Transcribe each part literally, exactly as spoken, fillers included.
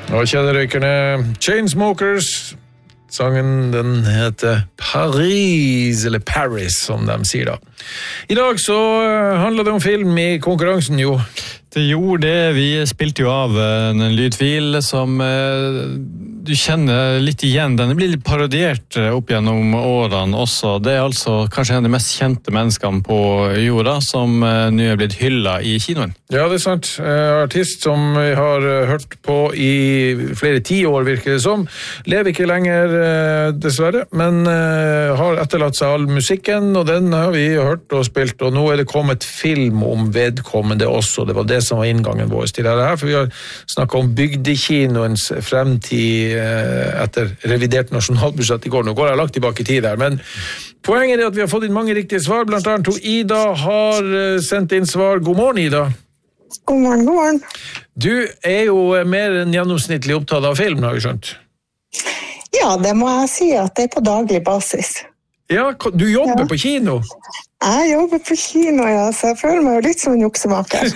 Og kjederøykerne Chainsmokers. Sangen den heter Paris, eller Paris som de sier da. I dag så handler det om film I konkurransen jo. Det gjorde det, vi spilte jo av en lydfil som du kjenner litt igjen. Den blir litt parodiert opp gjennom årene også. Det er altså kanskje en av de mest kjente menneskene på jorda som nå er blitt hyllet I kinoen. Ja, det er sant. Artist som vi har hørt på I flere ti år virker det som. Lever ikke lenger dessverre, men har etterlatt seg all musikken, og den har vi hørt og spilt, og nå er det kommet film om vedkommende også. Det var det som var inngangen vår til det her, for vi har snakket om bygdekinoens fremtid etter revidert nasjonalbudsjett I går. Nå går jeg langt tilbake I tid der, men poenget er at vi har fått inn mange riktige svar, blant annet og Ida har sendt inn svar. God morgen, Ida. God morgen, god morgen. Du er jo mer enn gjennomsnittlig opptatt av film, har vi skjønt? Ja, det må jeg si at det er på daglig basis. Ja, du jobber ja. på kino? Jeg jobber på kino, ja, så jeg føler meg jo litt som en juksemaker.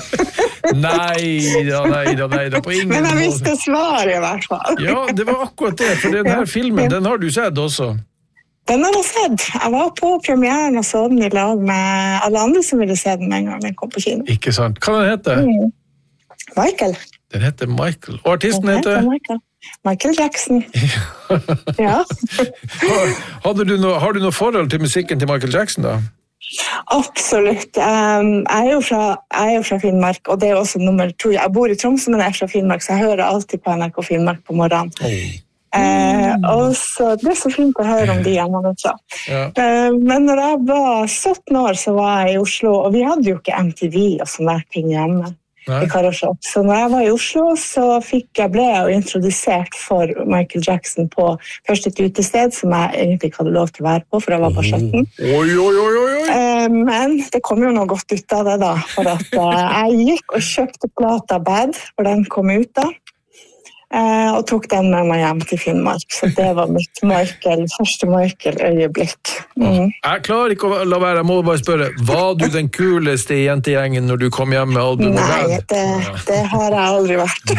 nei, da, nei, da, nei, da, på ingen Men jeg visste svaret I hvert fall. ja, det var akkurat det, for den her filmen, den har du sett også. Den har jeg sett. Jeg var på premieren og så den I lag med alle andre som ville se den en gang den kom på kino. Ikke sant. Hva den heter? Mm. Michael. Den heter Michael. Og artisten den heter? heter Michael. Michael Jackson. ja. har, du no, har du noe forhold til musikken til Michael Jackson da? Absolutt. Um, jeg, er jo fra, jeg er jo fra Finnmark, og det er også nummer to. Jeg bor I Tromsø, men jeg er fra Finnmark, så jeg hører alltid på N R K Finnmark på morgenen. Oh. Eh, og så, det er så fint å høre om de hjemmefra. Ja. Eh, men når jeg var sytten år, så var jeg I Oslo, og vi hadde jo ikke M T V og sånne ting hjemme. I Karasjok. Så når jeg var I Oslo, så fikk jeg, ble jeg jo introdusert for Michael Jackson på først et utested, som jeg egentlig ikke hadde lov til å være på, for jeg var bare sytten. Oi, oi, oi, oi. Eh, men det kom jo noe godt ut av det da, for at eh, jeg gikk og kjøpte plata Bad, for den kom ut da. Eh, og tok den med meg hjem til Finnmark. Så det var mitt Michael, første Michael-øyeblikk. Mm. Jeg klarer ikke å la være, jeg må bare spørre, var du den kuleste I jentegjengen når du kom hjem med albumet? Nei, det, det har jeg aldri vært.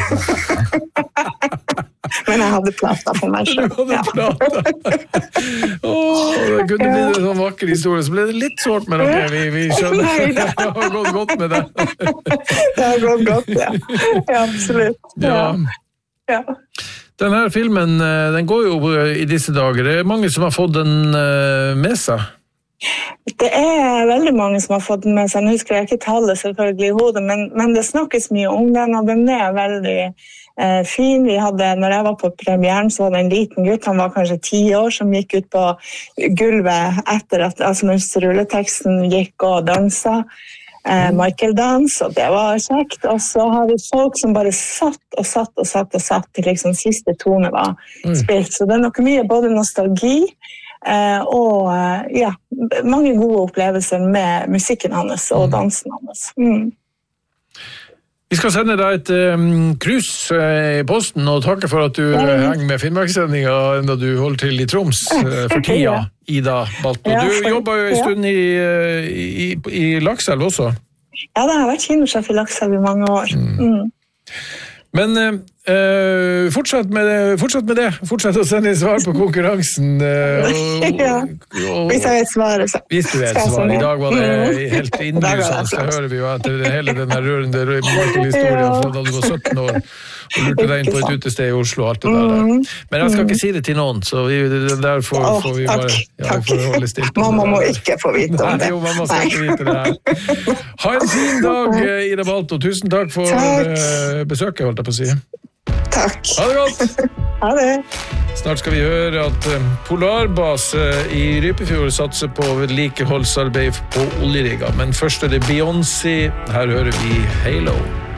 Men jeg hadde plata for meg selv. Du hadde plata. Åh, det kunne bli en sånn vakker historie, så ble det litt sårt med dere, vi, vi skjønner. Nei, det har gått godt med det. Det har gått godt, ja. Ja, absolutt. Ja. Ja. Den her filmen, den går jo I disse dager. Det er mange som har fått den med seg. Det er veldig mange som har fått den med seg. Nå husker jeg ikke tallet selvfølgelig I hodet, men, men det snakkes mye om den, og den er veldig eh, fin. Vi hadde, når jeg var på premieren, så var det en liten gutt, han var kanskje ti år, som gikk ut på gulvet etter at altså, mens rulleteksten gikk og dansa. Eh, Michael dans, og det var kjekt. Og så har vi folk som bare satt og satt og satt og satt til liksom siste tone var spilt. Så det er nok mye både nostalgi eh, og eh, ja, mange gode opplevelser med musikken hans og dansen hans. Mm. Vi skal sende deg et um, krus uh, I posten og takke for at du uh, henger med Finnmarkssendinga enda du holder til I Troms uh, for tida, Ida Balto. Du jobber jo en stund I, uh, I, I Lakselv også. Ja, det har vært kinosjef I Lakselv I mange år. Mm. Mm. Men uh, fortsett, med det, fortsett med det. Fortsett å sende svar på konkurransen. Uh, og, ja. og, hvis jeg vet svaret, så. Hvis du vet svaret. I dag var det helt innlysende. Så hører vi jo etter hele denne rørende Michael-historien fra da du var sytten år. Og lurte deg inn på et utested I Oslo og alt det der. Men jeg skal ikke si det til noen, så vi, der får, oh, får vi bare ja, vi får holde stilt. Mamma må ikke få vite om det. Nei, jo, mamma skal ikke vite det her. Ha en fin dag, Ida Balto. Tusen takk for takk. besøket, holdt jeg på å si. Takk. Ha det godt. Ha det. Snart skal vi høre at Polarbase I Rypefjord satser på vedlikeholdsarbeid på oljerigger. Men først er det Beyoncé. Her hører vi Halo.